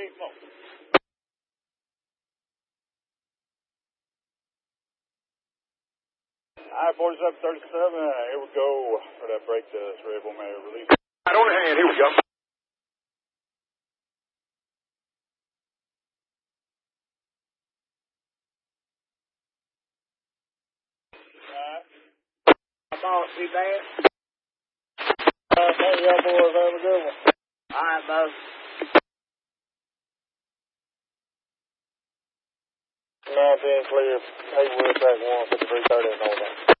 28 more. I-4737, here we go for that break to Red Bull Mayor release. Right on hand, here we go. Boss, be bad? Thank y'all boys, have a good one. All right, boss. Being clear, Haywood, track 1, 5330 and all that.